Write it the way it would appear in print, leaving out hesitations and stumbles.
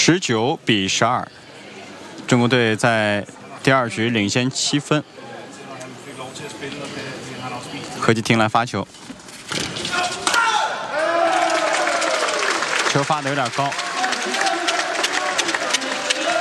19比12，中国队在第2局领先7分。何继廷来发球，球发的有点高。